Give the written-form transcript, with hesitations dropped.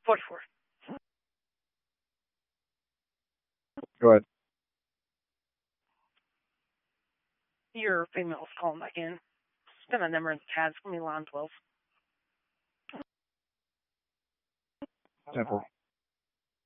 44. Go ahead. Your female's calling back in. Spin a number in the pad. It's going to be line 12. 10-4.